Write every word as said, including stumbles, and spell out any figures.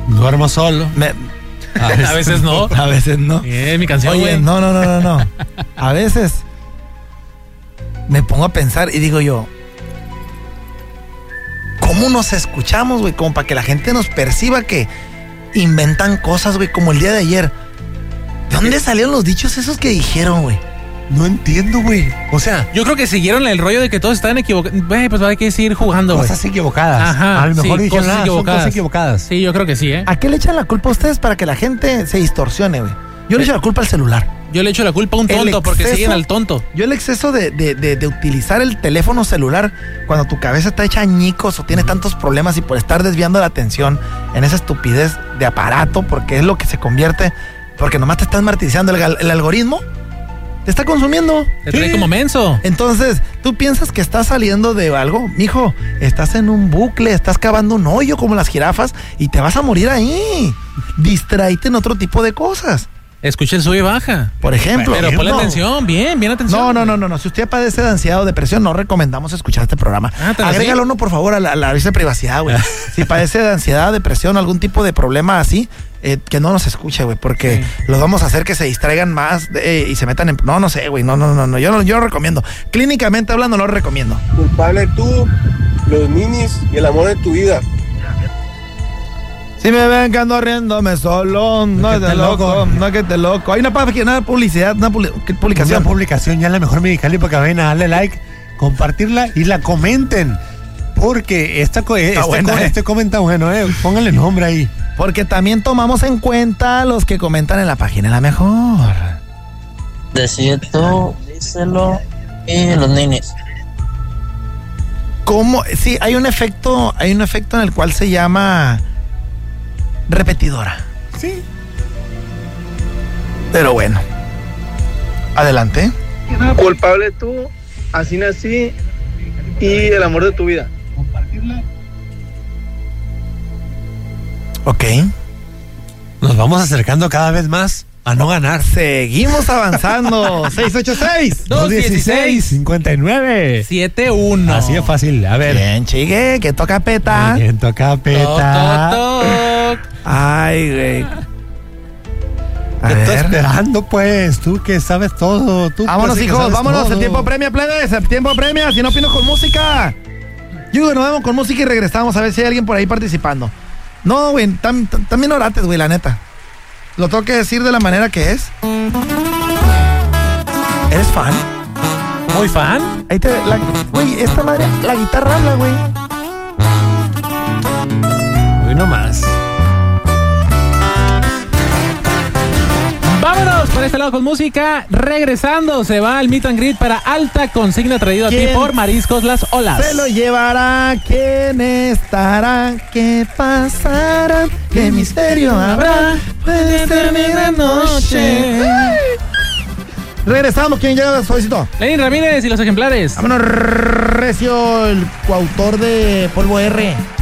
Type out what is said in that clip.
Duermo solo. Me, a, veces, a veces no. A veces no. Bien, mi canción. Oye, wey. no, no, no, no, no. A veces me pongo a pensar y digo yo, ¿cómo nos escuchamos, güey? Como para que la gente nos perciba que inventan cosas, güey, como el día de ayer. ¿De dónde salieron los dichos esos que dijeron, güey? No entiendo, güey. O sea, yo creo que siguieron el rollo de que todos estaban equivocados. Güey, pues hay que seguir jugando, güey. Cosas equivocadas. Ajá. A lo mejor sí, dijeron, cosas ah, equivocadas. son cosas equivocadas. Sí, yo creo que sí, ¿eh? ¿A qué le echan la culpa a ustedes para que la gente se distorsione, güey? Yo le echo la culpa al celular. Yo le echo la culpa a un tonto exceso, porque siguen al tonto. Yo el exceso de, de, de, de utilizar el teléfono celular cuando tu cabeza está hecha añicos o tiene tantos problemas y por estar desviando la atención en esa estupidez de aparato, porque es lo que se convierte, porque nomás te estás martirizando el, el algoritmo. Te está consumiendo. Te trae sí. como menso. Entonces, tú piensas que estás saliendo de algo. Mijo, estás en un bucle, estás cavando un hoyo como las jirafas y te vas a morir ahí. Distraíte en otro tipo de cosas. Escuche el sube y baja. Por ejemplo. Pero ponle atención, bien, bien atención. No, no, no, no, no. Si usted padece de ansiedad o depresión, no recomendamos escuchar este programa. Ah, agrégalo uno, por favor, a la, a la lista de privacidad, güey. Si padece de ansiedad, depresión, algún tipo de problema así, eh, que no nos escuche, güey, porque sí. los vamos a hacer que se distraigan más eh, y se metan en... No, no sé, güey, no, no, no, no. Yo no, yo no recomiendo. Clínicamente hablando, no lo recomiendo. Culpable tú, los ninis y el amor de tu vida. Si me ven que ando riéndome solo, no, no es de loco, loco, no es que te loco. Hay una página, una publicidad, una publicación. Una publicación ya en la mejor Mexicali para que vayan a darle like, compartirla y la comenten. Porque esta, este, buena, eh. este comenta bueno, eh. Pónganle nombre ahí. Porque también tomamos en cuenta los que comentan en la página La Mejor. Decide tú, díselo y los ninis. ¿Cómo? Sí, hay un efecto, hay un efecto en el cual se llama repetidora. Sí. Pero bueno. Adelante. Culpable tú, así nací y el amor de tu vida. Compartirla. Ok. Nos vamos acercando cada vez más a no ganar. Seguimos avanzando. seis ocho seis, dos dieciséis, cincuenta y nueve, setenta y uno. Así es fácil. A ver. Bien, chigue, que toca peta. Bien, toca peta. Toc, toc, toc. Ay, güey. Te estoy esperando, pues. Tú que sabes todo. Tú vámonos, pues, hijos, vámonos. Todo. El tiempo premia, plebes. El tiempo premia. Si no, opino con música. Yo nos vemos con música y regresamos a ver si hay alguien por ahí participando. No, güey, tam, tam, también orates, güey, la neta. Lo tengo que decir de la manera que es. ¿Eres fan? ¿Muy fan? Ahí te... Güey, esta madre, la guitarra habla, güey. Hoy no más. Vámonos por este lado con música. Regresando, se va al Meet and Greet para alta consigna traído a ti por Mariscos Las Olas. Se lo llevará, ¿quién estará? ¿Qué pasará? ¿Qué misterio habrá? Puede ser mi gran noche. Regresamos, ¿quién llega? Suavecito. Lenin Ramírez y los ejemplares. Vámonos, recio, el coautor de Polvo R.